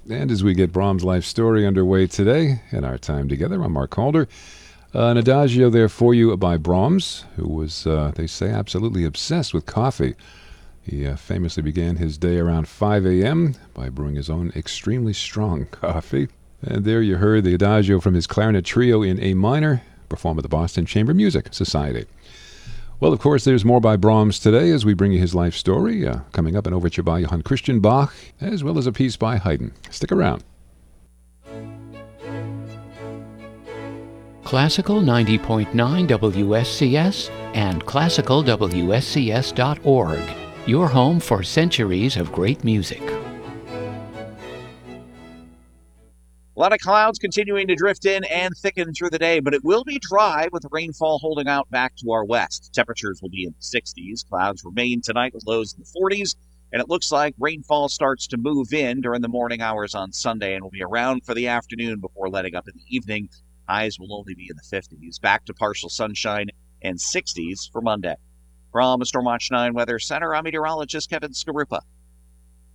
And as we get Brahms' life story underway today in our time together, I'm Mark Calder. An adagio there for you by Brahms, who was, they say, absolutely obsessed with coffee. He famously began his day around 5 a.m. by brewing his own extremely strong coffee. And there you heard the adagio from his clarinet trio in A minor, performed at the Boston Chamber Music Society. Well, of course, there's more by Brahms today as we bring you his life story, coming up an overture by Johann Christian Bach, as well as a piece by Haydn. Stick around. Classical 90.9 WSCS and classicalwscs.org, your home for centuries of great music. A lot of clouds continuing to drift in and thicken through the day, but it will be dry with rainfall holding out back to our west. Temperatures will be in the 60s. Clouds remain tonight with lows in the 40s, and it looks like rainfall starts to move in during the morning hours on Sunday and will be around for the afternoon before letting up in the evening. Highs will only be in the 50s. Back to partial sunshine and 60s for Monday. From Storm Watch 9 Weather Center, I'm meteorologist Kevin Skarupa.